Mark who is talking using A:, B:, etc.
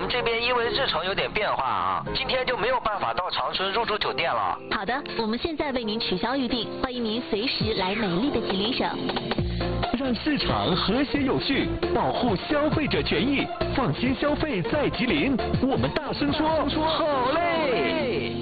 A: 们这边因为日程有点变化啊，今天就没有办法到长春入住酒店了。
B: 好的，我们现在为您取消预订，欢迎您随时来美丽的吉林省。
C: 让市场和谐有序，保护消费者权益，放心消费在吉林。我们大声说，好嘞！